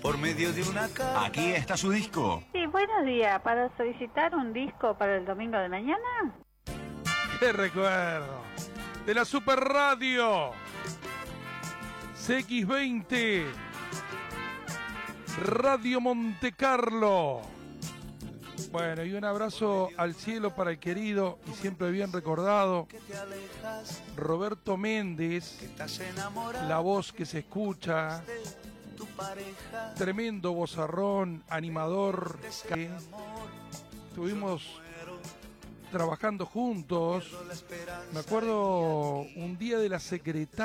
por medio de una carta. Aquí está su disco. Sí, buenos días. ¿Para solicitar un disco para el domingo de mañana? ¡Qué recuerdo! De la Super Radio CX20 Radio Monte Carlo. Bueno, y un abrazo al cielo para el querido y siempre bien recordado Roberto Méndez, la voz que se escucha, tremendo vozarrón, animador, que estuvimos trabajando juntos. Me acuerdo un día de la secretaria